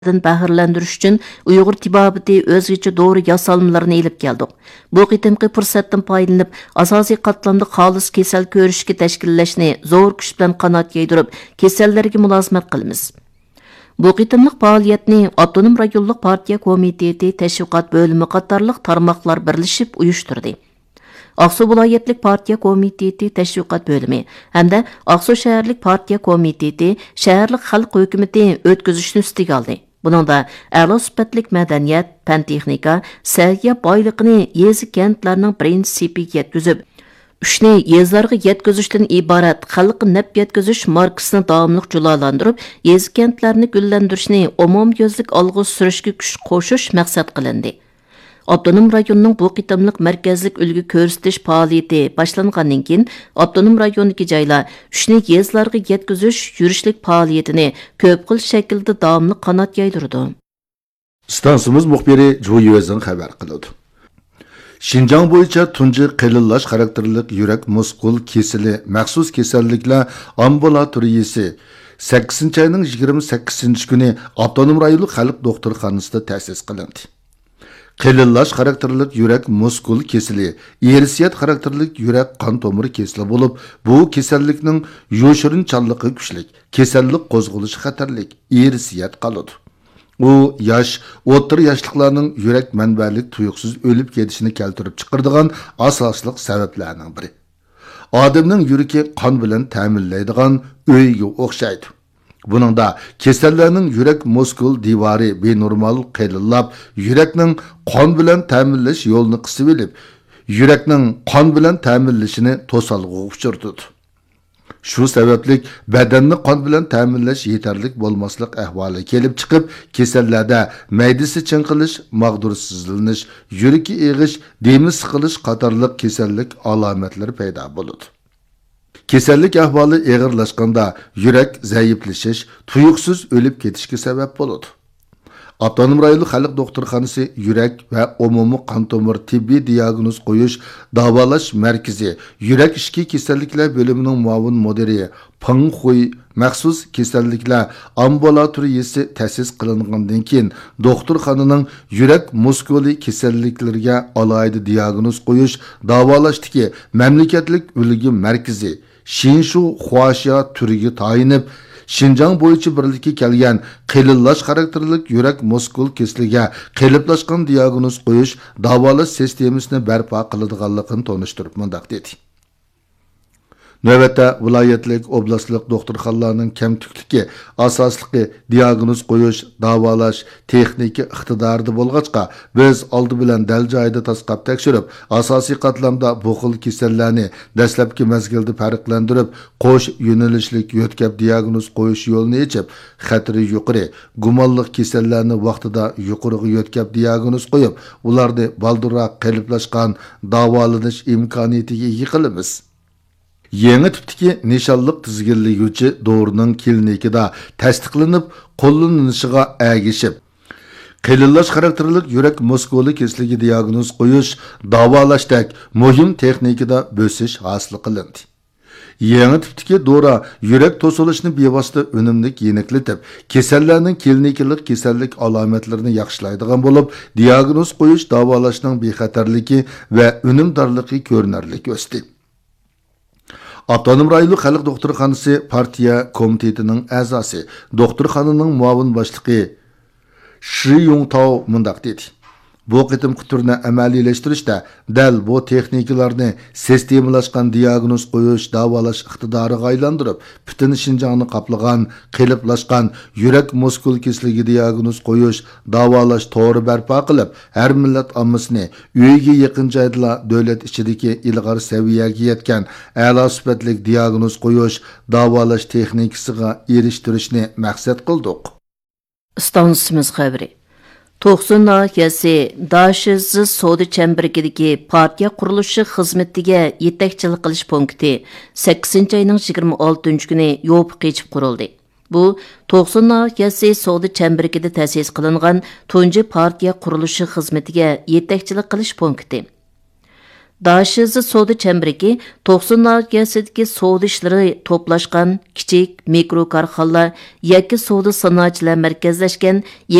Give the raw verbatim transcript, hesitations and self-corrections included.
bahirlendirish uchun Uyg'ur tibobati o'zgacha dori yasalmalarni elib keldik. Bu qitimqi fursatdan foydalanib, asosiy qatlamda xolis kasal ko'rishga tashkillashni zo'r kuch bilan qanot yaydirib, kasallarga mulozimat qilamiz. Bu qitimliq faoliyatni Avtonom rayonlik partiya komiteti tashviqot bo'limi qatorliq tarmoqlar birlashib uyushtirdi. Aqsu viloyatlik partiya komiteti tashviqot bo'limi hamda Aqsu shaharlik partiya komiteti shaharlik xalq hukumati o'tkazishni ustiga oldi. Buningda a'lo sifatlik madaniyat, fan texnika, sayya boyliqini yezi kentlarning prinsipiga yetkazib, Üçni yezlarga yetkazishdan iborat xalq naf yetkazish markasini davomli julalandirib, yez kentlarni gullantirishni umumyuzlik olg'u surishga kuch qo'shish maqsad qilindi. Avtonom rayonning bu qitimliq markazlik ulgu ko'rsatish faoliyati boshlangandan keyin Avtonom rayonidagi joylar uchni yezlarga yetkazish yurishlik faoliyatini ko'p xil shaklda davomli qanot yaydirdi. Stansimiz muxbiri Joyozdan xabar qildi. Şinjan bo'yicha tunji qilillash xarakterlik yurak muskul kesili maxsus kasalliklar ambulatoriyasi sakkizinchi ayning yigirma sakkizinchi kuni Avtonom rayonlik xalq doktorxonasida ta'sis qilindi. Qilillash xarakterlik yurak muskul kesili erisiyat xarakterlik yurak qon tomiri kesili bo'lib, bu kasallikning yoshirinchonligi kuchli, kasallik qo'zg'alishi xatarlik, erisiyat qoladi. U yosh, o'rta yoshliklarning yurak manbalik tuyuqsiz o'lib ketishini keltirib chiqaradigan asosliq sabablarning biri. Odamning yuragi qon bilan ta'minlaydigan o'yga o'xshaydi. Buningda kasallarning yurak muskul divari benormal qilillab, yurakning qon bilan ta'minlash yo'lini qisib olib, yurakning qon bilan ta'minlashini to'salg'u uchirdi. Shu sabablik badanni qon bilan ta'minlash yetarlik bo'lmaslik ahvoli kelib chiqib, kasallarda maydasi chinqilish, mag'dursizlanish, yuragi eg'ish, demi siqilish qatorliq kasallik alomatlari paydo bo'ladi. Kasallik ahvoli og'irlashganda yurak zaiflashish, tuyuqsiz o'lib ketishga sabab bo'ladi. Avtonom rayonlik xalq doktorxonasi yurak va umumiy qon tomir tibbiy diagnoz qo'yish davolash markazi yurak ishki kasalliklar bo'limining muavin mudiri Peng Hui maxsus kasalliklar ambulatoriyasi ta'sis qilingandan keyin doktorxonaning yurak muskuli kasalliklariga alohida diagnoz qo'yish davolashdagi mamlakatlik ulgi markazi Shinshu Huaxia turiga tayinib Şinjan bo'yicha birlikka kelgan qilillash xarakterlik yurak muskul kesligiga qiliplashgan diagnoz qo'yish davolash sistemasini barpo qiladiganligini tonishtirib mundaq dedi. Navbatda viloyatlik oblastlik doktorxonalarning kamtukligi asosligi diagnoz qo'yish, davolash texnika iqtidorida bo'lg'achqa biz oldi bilan dal joyida tasqab tekshirib, asosiy qatlamda bu xil kasallarni dastlabki mezgilda farqlantirib, qo'sh yo'nalishlik yo'tkab diagnoz qo'yish yo'lini ochib, xatiri yuqori, gumonliq kasallarni vaqtida yuqoriga yo'tkab diagnoz qo'yib, ularni balduroq qiliplashgan davolanish imkoniyatiga ega qilamiz. Yangi tipdagi nishonliq tizginlaguvchi dorining klinikida tasdiqlanib, qo'llanishiga agishib, qilillash xarakterlik yurak muskuli kesligi diagnoz qo'yish, davolashdek muhim texnikada bo'sish hosil qilindi. Yangi tipdagi dora yurak to'silishini bevosita unumlik yeniklatib, kasallarning klinikalik kasallik alomatlarini yaxshilaydigan bo'lib, diagnoz qo'yish davolashning bexatarligi va unumdorligi ko'rinarli o'sdi. Avtonom rayonlik xalq doktorxonasi partiya komitetining a'zosi, doktorxonaning muavin boshlig'i Shi Yongtao mundaq dedi. Bu qitimqi turni amaliyleştirishda dal bu texnikalarni sistemalashgan diagnoz qo'yish, davolash iqtidoriga aylantirib, butun Shinjongni qaplagan, qiliplashgan yurak muskul kesligi diagnoz qo'yish, davolash to'g'ri barpo qilib, har millat ommasini uyiga yaqin joyda davlat ichidagi ilg'or saviyaga yetgan a'lo sifatli diagnoz qo'yish, davolash texnikasiga erishtirishni maqsad qildik. Stansimiz xabari to'qson nahiyasi Dashiz Soda Chembergidagi partiya qurilishi xizmatiga yetakchilik qilish punkti sakkizinchi ayning yigirma oltinchi kuni yo'q qechib qurildi. Bu to'qson nahiyasi Soda Chembergida ta'sis qilingan tunji partiya qurilishi xizmatiga yetakchilik qilish punkti. Daşizi soda çemberiki to'qson nahiyəsidəki soda işləri toplaşqan kiçik mikro karxanalar, yakki soda sanoatçılar mərkəzləşkən